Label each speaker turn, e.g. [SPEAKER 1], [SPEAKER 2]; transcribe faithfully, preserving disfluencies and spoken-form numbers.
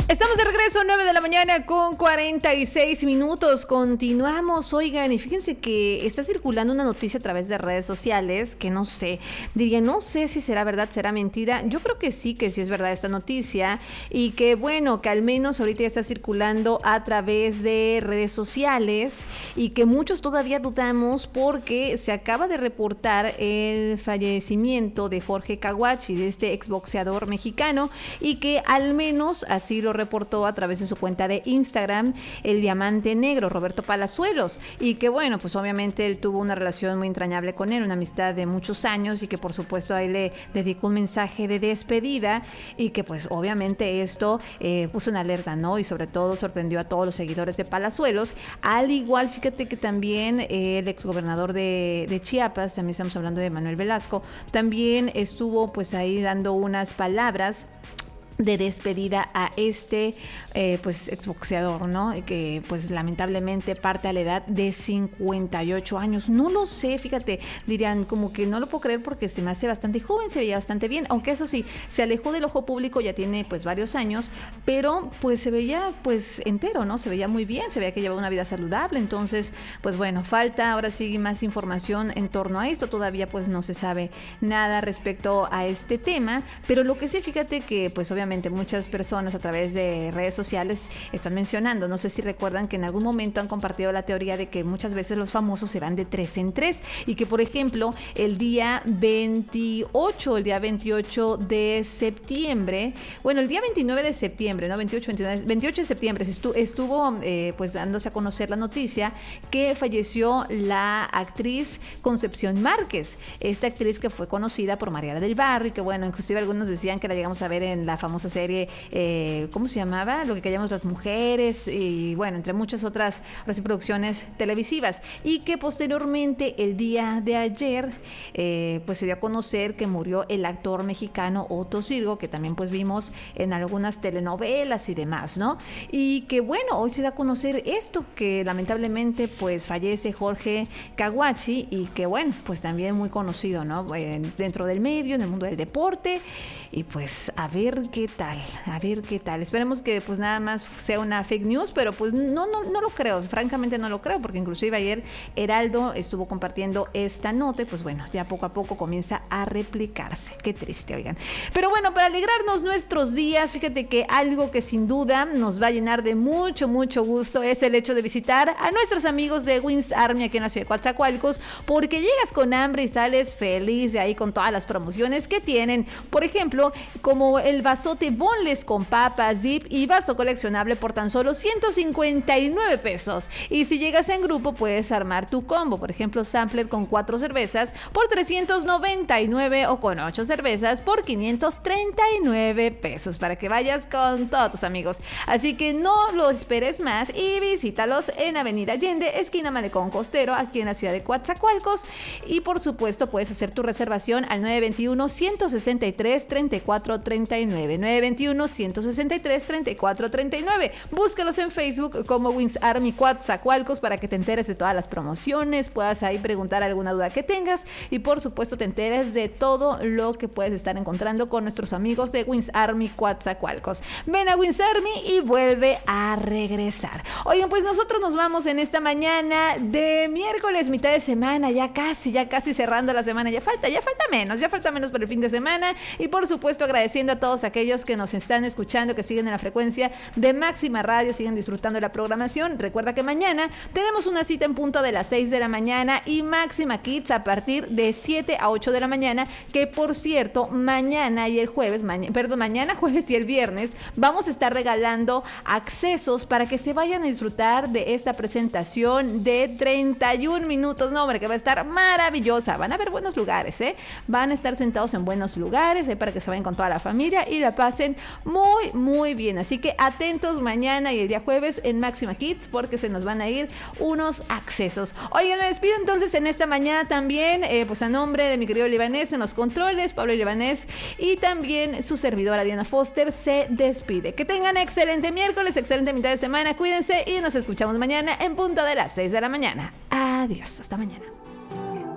[SPEAKER 1] Estamos de regreso, nueve de la mañana con cuarenta y seis minutos. Continuamos, oigan, y fíjense que está circulando una noticia a través de redes sociales que no sé, diría, no sé si será verdad, será mentira. Yo creo que sí, que sí es verdad esta noticia y que bueno, que al menos ahorita ya está circulando a través de redes sociales y que muchos todavía dudamos porque se acaba de reportar el fallecimiento de Jorge Caguachi, de este exboxeador mexicano, y que al menos así lo reportó a través de su cuenta de Instagram el Diamante Negro, Roberto Palazuelos, y que bueno, pues obviamente él tuvo una relación muy entrañable con él, una amistad de muchos años, y que por supuesto ahí le dedicó un mensaje de despedida, y que pues obviamente esto eh, puso una alerta, ¿no? Y sobre todo sorprendió a todos los seguidores de Palazuelos. Al igual, fíjate que también eh, el exgobernador de, de Chiapas, también estamos hablando de Manuel Velasco, también estuvo pues ahí dando unas palabras de despedida a este eh, pues exboxeador, ¿no? Que pues lamentablemente parte a la edad de cincuenta y ocho años. No lo sé, fíjate, dirían como que no lo puedo creer porque se me hace bastante joven, se veía bastante bien, aunque eso sí, se alejó del ojo público, ya tiene pues varios años, pero pues se veía pues entero, ¿no? Se veía muy bien, se veía que llevaba una vida saludable. Entonces pues bueno, falta ahora sí más información en torno a esto, todavía pues no se sabe nada respecto a este tema, pero lo que sí, fíjate que pues obviamente muchas personas a través de redes sociales están mencionando, no sé si recuerdan que en algún momento han compartido la teoría de que muchas veces los famosos se van de tres en tres y que por ejemplo el día veintiocho, el día veintiocho de septiembre, bueno el día veintinueve de septiembre, ¿no? veintiocho, veintinueve, veintiocho de septiembre estuvo, estuvo eh, pues dándose a conocer la noticia que falleció la actriz Concepción Márquez, esta actriz que fue conocida por Mariana del Barrio y que bueno, inclusive algunos decían que la llegamos a ver en la famosa serie, eh, ¿cómo se llamaba? Lo que callamos las mujeres, y bueno, entre muchas otras, otras producciones televisivas, y que posteriormente el día de ayer eh, pues se dio a conocer que murió el actor mexicano Otto Sirgo, que también pues vimos en algunas telenovelas y demás, ¿no? Y que bueno, hoy se da a conocer esto, que lamentablemente pues fallece Jorge Caguachi, y que bueno, pues también muy conocido, ¿no? Eh, dentro del medio, en el mundo del deporte, y pues a ver qué tal, a ver qué tal. Esperemos que pues nada más sea una fake news, pero pues no, no, no lo creo, francamente no lo creo, porque inclusive ayer Heraldo estuvo compartiendo esta nota y pues bueno, ya poco a poco comienza a replicarse. Qué triste, oigan. Pero bueno, para alegrarnos nuestros días, fíjate que algo que sin duda nos va a llenar de mucho, mucho gusto es el hecho de visitar a nuestros amigos de Wings Army aquí en la ciudad de Coatzacoalcos, porque llegas con hambre y sales feliz de ahí con todas las promociones que tienen. Por ejemplo, como el vasote boneless con papas, dip y vaso coleccionable por tan solo ciento cincuenta y nueve pesos. Y si llegas en grupo puedes armar tu combo, por ejemplo sampler con cuatro cervezas por trescientos noventa y nueve o con ocho cervezas por quinientos treinta y nueve pesos, para que vayas con todos tus amigos. Así que no lo esperes más y visítalos en Avenida Allende, esquina Malecón Costero, aquí en la ciudad de Coatzacoalcos. Y por supuesto puedes hacer tu reservación al nueve veintiuno, ciento sesenta y tres, treinta y cuatro treinta y nueve, nueve veintiuno, ciento sesenta y tres, treinta y cuatro treinta y nueve. Búscalos en Facebook como Wings Army Coatzacoalcos para que te enteres de todas las promociones, puedas ahí preguntar alguna duda que tengas y por supuesto te enteres de todo lo que puedes estar encontrando con nuestros amigos de Wings Army Coatzacoalcos. Ven a Wings Army y vuelve a regresar. Oigan, pues nosotros nos vamos en esta mañana de miércoles, mitad de semana, ya casi, ya casi cerrando la semana, ya falta, ya falta menos, ya falta menos para el fin de semana, y por supuesto agradeciendo a todos aquellos que nos están escuchando, que siguen en la frecuencia de Máxima Radio, siguen disfrutando de la programación. Recuerda que mañana tenemos una cita en punto de las seis de la mañana y Máxima Kids a partir de siete a ocho de la mañana, que por cierto, mañana y el jueves, ma- perdón, mañana, jueves y el viernes vamos a estar regalando accesos para que se vayan a disfrutar de esta presentación de treinta y un minutos, no hombre, que va a estar maravillosa. Van a ver buenos lugares, ¿eh? Van a estar sentados en buenos lugares, ¿eh? Para que se vayan con toda la familia y la pasen muy, muy bien. Así que atentos mañana y el día jueves en Máxima Kids, porque se nos van a ir unos accesos. Oigan, me despido entonces en esta mañana también, eh, pues a nombre de mi querido Libanés en los controles, Pablo Libanés, y también su servidora Diana Foster se despide. Que tengan excelente miércoles, excelente mitad de semana, cuídense y nos escuchamos mañana en punto de las seis de la mañana. Adiós, hasta mañana.